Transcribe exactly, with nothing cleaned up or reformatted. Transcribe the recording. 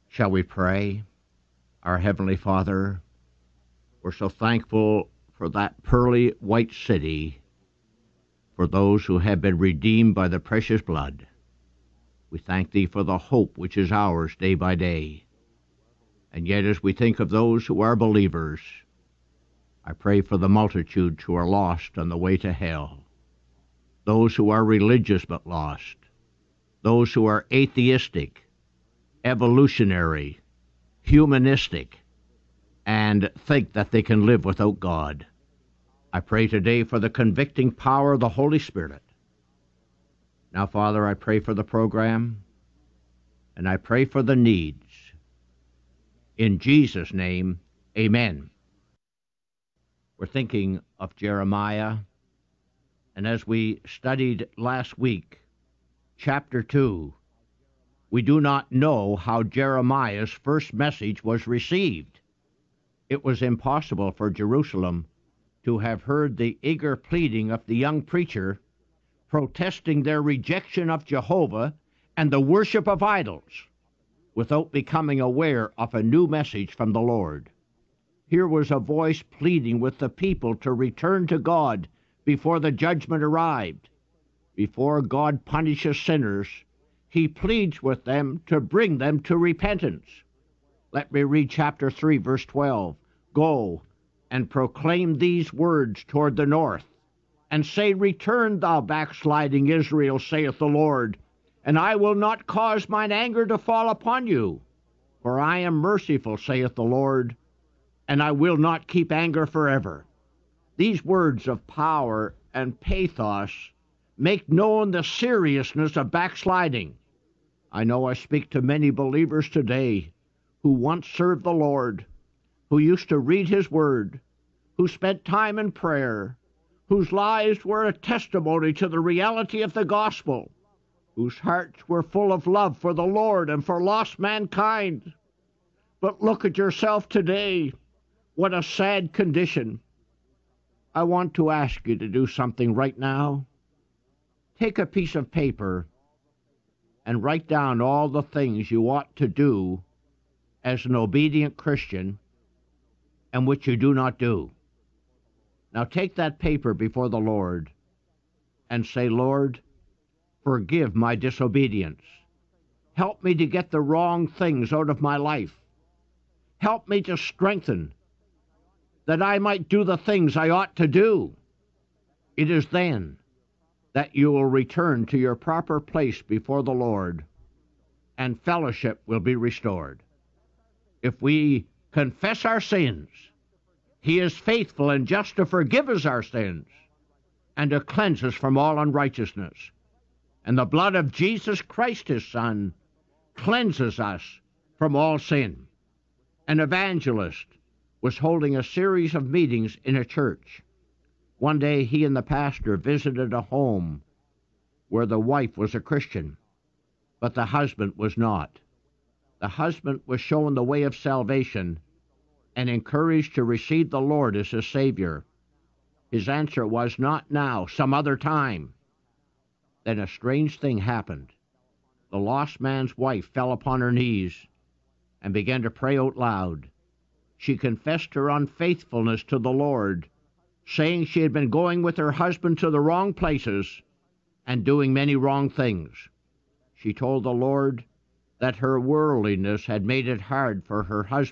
Shall we pray? Our Heavenly Father, we're so thankful for that pearly white city, for those who have been redeemed by the precious blood. We thank Thee for the hope which is ours day by day. And yet as we think of those who are believers, I pray for the multitudes who are lost on the way to hell, those who are religious but lost, those who are atheistic, evolutionary, humanistic, and think that they can live without God. I pray today for the convicting power of the Holy Spirit. Now, Father, I pray for the program, and I pray for the needs. In Jesus' name, amen. We're thinking of Jeremiah, and as we studied last week, chapter two, we do not know how Jeremiah's first message was received. It was impossible for Jerusalem to have heard the eager pleading of the young preacher protesting their rejection of Jehovah and the worship of idols without becoming aware of a new message from the Lord. Here was a voice pleading with the people to return to God before the judgment arrived. Before God punishes sinners, He pleads with them to bring them to repentance. Let me read chapter three, verse twelve. Go and proclaim these words toward the north, and say, Return, thou backsliding Israel, saith the Lord, and I will not cause mine anger to fall upon you. For I am merciful, saith the Lord, and I will not keep anger forever. These words of power and pathos make known the seriousness of backsliding. I know I speak to many believers today who once served the Lord, who used to read His Word, who spent time in prayer, whose lives were a testimony to the reality of the gospel, whose hearts were full of love for the Lord and for lost mankind. But look at yourself today. What a sad condition. I want to ask you to do something right now. Take a piece of paper and write down all the things you ought to do as an obedient Christian and which you do not do. Now take that paper before the Lord and say, Lord, forgive my disobedience. Help me to get the wrong things out of my life. Help me to strengthen that I might do the things I ought to do. It is then that you will return to your proper place before the Lord, and fellowship will be restored. If we confess our sins, He is faithful and just to forgive us our sins and to cleanse us from all unrighteousness. And the blood of Jesus Christ, His Son, cleanses us from all sin. An evangelist was holding a series of meetings in a church. One day he and the pastor visited a home where the wife was a Christian, but the husband was not. The husband was shown the way of salvation and encouraged to receive the Lord as his Savior. His answer was, not now, some other time. Then a strange thing happened. The lost man's wife fell upon her knees and began to pray out loud. She confessed her unfaithfulness to the Lord, saying she had been going with her husband to the wrong places and doing many wrong things. She told the Lord that her worldliness had made it hard for her husband